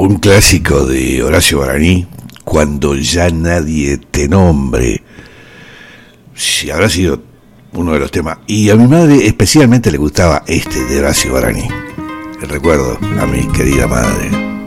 un clásico de Horacio Guaraní, Cuando ya nadie te nombre. Sí, habrá sido uno de los temas. Y a mi madre especialmente le gustaba este de Horacio Guaraní. El recuerdo a mi querida madre.